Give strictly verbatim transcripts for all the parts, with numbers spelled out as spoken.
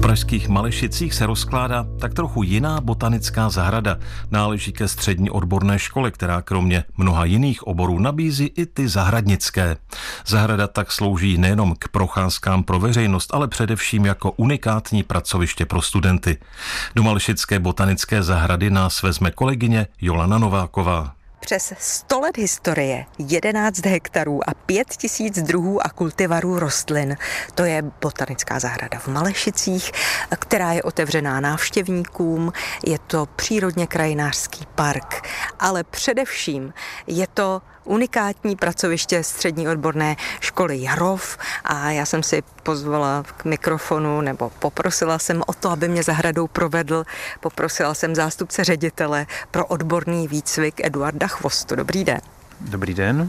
pražských Malešicích se rozkládá tak trochu jiná botanická zahrada. Náleží ke střední odborné škole, která kromě mnoha jiných oborů nabízí i ty zahradnické. Zahrada tak slouží nejenom k procházkám pro veřejnost, ale především jako unikátní pracoviště pro studenty. Do Malešické botanické zahrady nás vezme kolegyně Jolana Nováková. Přes sto let historie, jedenáct hektarů a pět tisíc druhů a kultivarů rostlin. To je botanická zahrada v Malešicích, která je otevřená návštěvníkům. Je to přírodně krajinářský park, ale především je to unikátní pracoviště střední odborné školy Jarov a já jsem si pozvala k mikrofonu nebo poprosila jsem o to, aby mě zahradou provedl. Poprosila jsem zástupce ředitele pro odborný výcvik Eduarda Chvostu. Dobrý den. Dobrý den.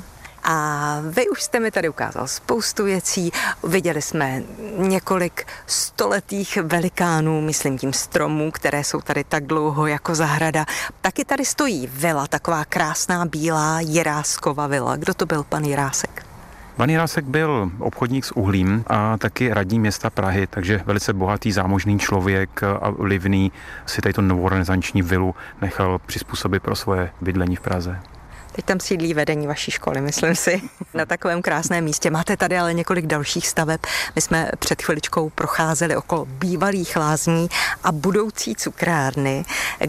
A vy už jste mi tady ukázal spoustu věcí. Viděli jsme několik stoletých velikánů, myslím tím stromů, které jsou tady tak dlouho jako zahrada. Taky tady stojí vila, taková krásná bílá Jiráskova vila. Kdo to byl, pan Jirásek? Pan Jirásek byl obchodník s uhlím a taky radní města Prahy, takže velice bohatý, zámožný člověk a vlivný si tady tu novorenesanční vilu nechal přizpůsobit pro svoje bydlení v Praze. Teď tam sídlí vedení vaší školy, myslím si, na takovém krásném místě. Máte tady ale několik dalších staveb. My jsme před chviličkou procházeli okolo bývalých lázní a budoucí cukrárny,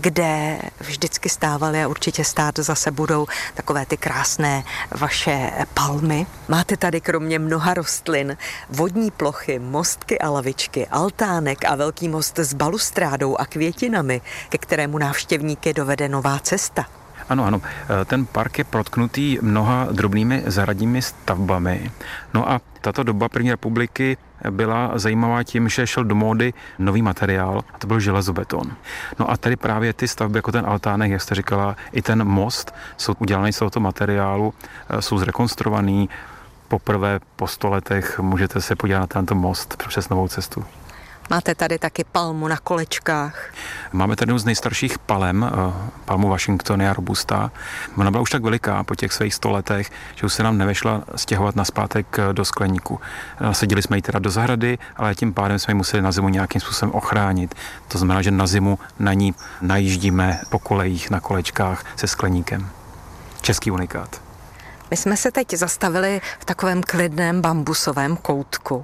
kde vždycky stávaly a určitě stát zase budou takové ty krásné vaše palmy. Máte tady kromě mnoha rostlin vodní plochy, mostky a lavičky, altánek a velký most s balustrádou a květinami, ke kterému návštěvníky dovede nová cesta. Ano, ano. Ten park je protknutý mnoha drobnými zahradními stavbami. No a tato doba první republiky byla zajímavá tím, že šel do módy nový materiál, a to byl železobeton. No a tady právě ty stavby, jako ten altánek, jak jste říkala, i ten most, jsou udělané z tohoto materiálu, jsou zrekonstruovaný. Poprvé po sto letech můžete se podívat na tento most přes novou cestu. Máte tady taky palmu na kolečkách. Máme tady jednu z nejstarších palem, palmu Washingtonia robusta. Ona byla už tak veliká po těch svých sto letech, že už se nám nevešla stěhovat nazpátek do skleníku. Nasadili jsme ji teda do zahrady, ale tím pádem jsme ji museli na zimu nějakým způsobem ochránit. To znamená, že na zimu na ní najíždíme po kolejích na kolečkách se skleníkem. Český unikát. My jsme se teď zastavili v takovém klidném bambusovém koutku,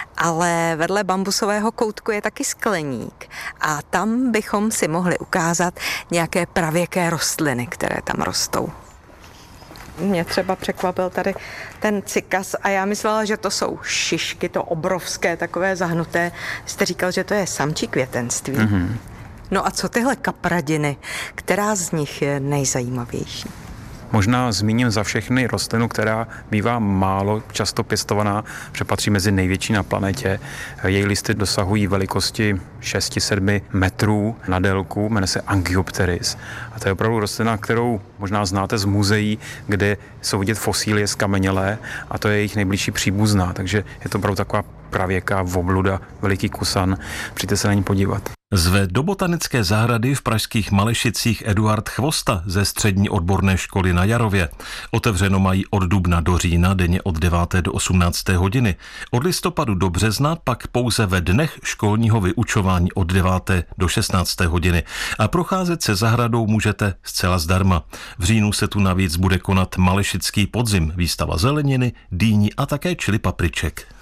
ale vedle bambusového koutku je taky skleník a tam bychom si mohli ukázat nějaké pravěké rostliny, které tam rostou. Mě třeba překvapil tady ten cykas a já myslela, že to jsou šišky, to obrovské, takové zahnuté. Jste říkal, že to je samčí květenství. Mm-hmm. No a co tyhle kapradiny, která z nich je nejzajímavější? Možná zmíním za všechny rostlinu, která bývá málo často pěstovaná, že patří mezi největší na planetě. Její listy dosahují velikosti šest až sedm metrů na délku, jmenuje se Angiopteris. A to je opravdu rostlina, kterou možná znáte z muzeí, kde jsou vidět fosílie zkamenělé a to je jejich nejbližší příbuzná. Takže je to opravdu taková pravěká obluda, veliký kusan. Přijďte se na ní podívat. Zve do botanické zahrady v pražských Malešicích Eduard Chvosta ze střední odborné školy na Jarově. Otevřeno mají od dubna do října, denně od deváté do osmnácté hodiny. Od listopadu do března pak pouze ve dnech školního vyučování od deváté do šestnácté hodiny. A procházet se zahradou můžete zcela zdarma. V říjnu se tu navíc bude konat Malešický podzim, výstava zeleniny, dýní a také čili papriček.